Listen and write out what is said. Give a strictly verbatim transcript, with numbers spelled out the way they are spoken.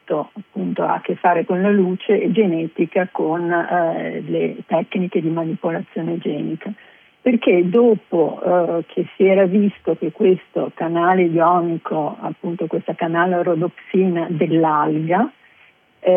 molto appunto ha a che fare con la luce e genetica con eh, le tecniche di manipolazione genica. Perché dopo eh, che si era visto che questo canale ionico, appunto questa canale rodopsina dell'alga,